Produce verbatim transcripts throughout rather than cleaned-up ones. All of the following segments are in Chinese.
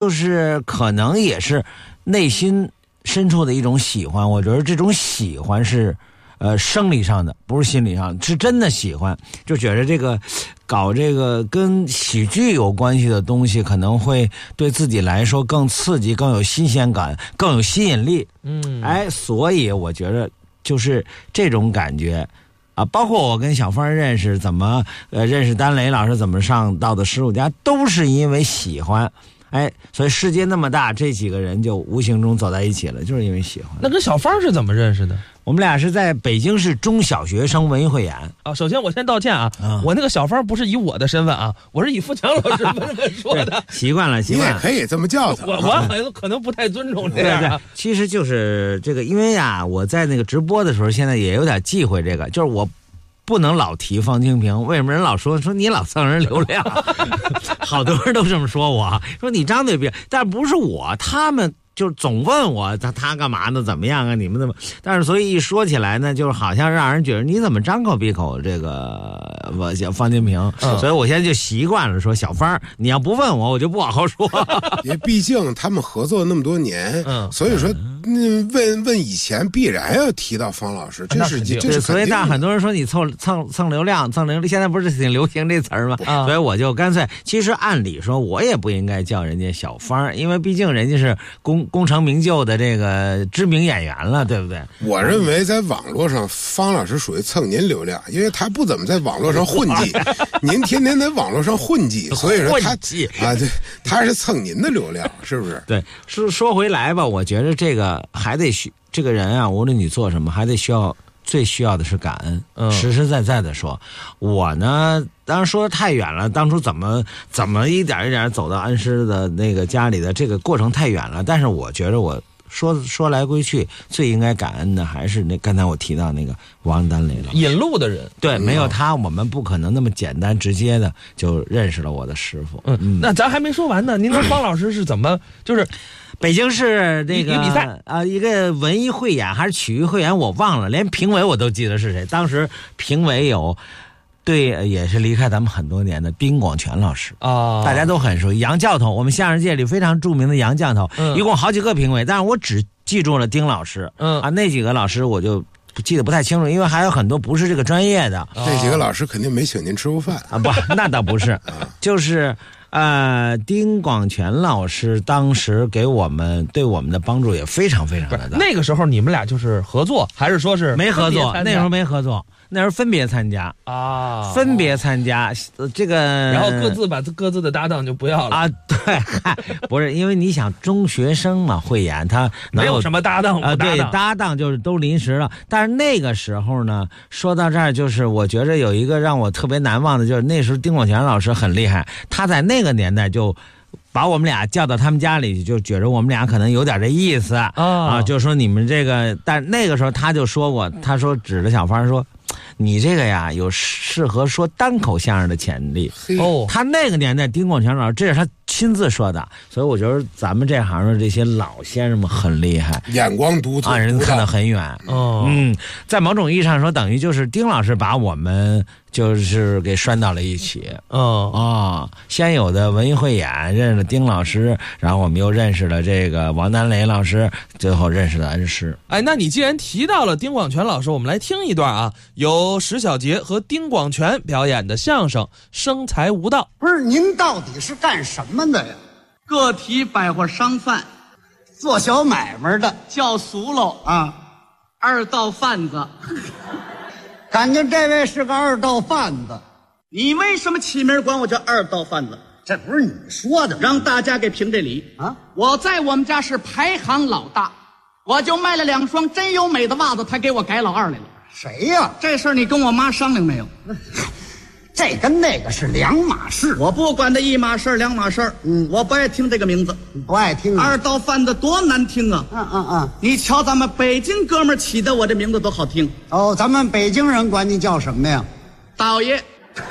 就是可能也是内心深处的一种喜欢。我觉得这种喜欢是呃生理上的，不是心理上的，是真的喜欢，就觉得这个搞这个跟喜剧有关系的东西可能会对自己来说更刺激，更有新鲜感，更有吸引力。 嗯， 哎，所以我觉得就是这种感觉啊，包括我跟小芳认识，怎么呃认识丹雷老师，怎么上到的师傅家，都是因为喜欢。哎，所以世界那么大，这几个人就无形中走在一起了，就是因为喜欢。 那跟小芳是怎么认识的？ 我们俩是在北京市中小学生文艺汇演啊。首先我先道歉啊，嗯、我那个小芳不是以我的身份啊，我是以富强老师身份说的。 习惯了，习惯了， 你也可以这么叫他。 我我好像可能不太尊重这样、啊。 对对，其实就是这个，因为呀，我在那个直播的时候，现在也有点忌讳这个，就是我不能老提方清平。为什么人老说说你老蹭人流量？好多人都这么说我，说你张嘴闭，但不是我，他们就总问我他他干嘛呢？怎么样啊？你们怎么？但是所以一说起来呢，就是好像让人觉得你怎么张口闭口这个我叫方清平、嗯，所以我现在就习惯了说小芳，你要不问我，我就不往后说。 也毕竟他们合作那么多年，嗯，所以说嗯问问以前必然要提到方老师，这是这是所以但很多人说你蹭蹭蹭流量，蹭流量，现在不是挺流行这词儿吗？啊、所以我就干脆，其实按理说我也不应该叫人家小芳，因为毕竟人家是功功成名就的这个知名演员了，对不对？ 我认为在网络上，方老师属于蹭您流量，因为他不怎么在网络上混迹，您天天在网络上混迹，所以说他啊，对，他是蹭您的流量，是不是？ 对，说说回来吧，我觉得这个还得需这个人啊，无论你做什么，还得需要。最需要的是感恩，嗯，实实在在的说，我呢，当然说的太远了，当初怎么怎么一点一点走到恩师的那个家里的这个过程太远了，但是我觉得我说说来归去，最应该感恩的还是那刚才我提到那个王丹雷了， 引路的人， 对，没有他，我们不可能那么简单直接的就认识了我的师傅。 嗯，嗯那咱还没说完呢，您说方老师是怎么就是？ 北京市那个比赛啊、呃，一个文艺汇演还是曲艺汇演，我忘了，连评委我都记得是谁。当时评委有，对，也是离开咱们很多年的丁广泉老师啊、哦，大家都很熟悉。杨教头，我们相声界里非常著名的杨教头，嗯、一共好几个评委，但是我只记住了丁老师。嗯啊，那几个老师我就记得不太清楚，因为还有很多不是这个专业的。 这几个老师肯定没请您吃过饭啊，不，那倒不是，就是。呃，丁广泉老师当时给我们对我们的帮助也非常非常的大。 那个时候你们俩就是合作，还是说是没合作？那时候没合作，那时候分别参加啊，分别参加、呃、这个， 然后各自把各自的搭档就不要了啊。对，不是因为你想中学生嘛，汇演他没有什么搭档啊、呃， 对，搭档就是都临时了。但是那个时候呢，说到这儿，就是我觉得有一个让我特别难忘的，就是那时候丁广泉老师很厉害，他在那个年代就把我们俩叫到他们家里，就觉着我们俩可能有点这意思、哦、啊，就说你们这个，但那个时候他就说过，他说指着小芳说，你这个呀有适合说单口相声的潜力哦。他那个年代丁广泉老师，这是他亲自说的，所以我觉得咱们这行的这些老先生们很厉害， 眼光独特， 啊，人看得很远。哦，嗯，在某种意义上说，等于就是丁老师把我们就是给拴到了一起。哦哦，先有的文艺汇演认识了丁老师，然后我们又认识了这个王丹雷老师，最后认识了恩师。 哎，那你既然提到了丁广泉老师，我们来听一段啊，由石小杰和丁广泉表演的相声《生财无道》。 不是，您到底是干什么的呀？ 个体百货商贩， 做小买卖的， 叫俗喽啊， 二道贩子。 感觉这位是个二道贩子， 你为什么起名管我叫二道贩子？ 这不是你说的， 让大家给评这理啊！我在我们家是排行老大，我就卖了两双真优美的袜子，他给我改老二来了。 谁呀？ 这事儿你跟我妈商量没有？ 这跟那个是两码事， 我不管这一码事两码事。嗯，我不爱听这个名字， 不爱听、啊。 二道贩子多难听啊！ 嗯嗯嗯， 你瞧咱们北京哥们儿起的我这名字多好听哦。咱们北京人管你叫什么呀？ 道爷，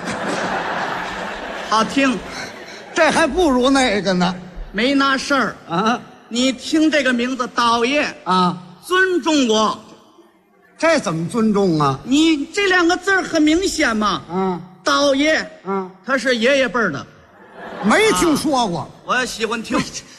好听。 这还不如那个呢。 没那事儿啊！你听这个名字道爷啊， 尊重我。 这怎么尊重啊？ 你这两个字很明显嘛。 嗯。 道爷， 嗯， 他是爷爷辈儿的， 没听说过。 啊、我也喜欢听。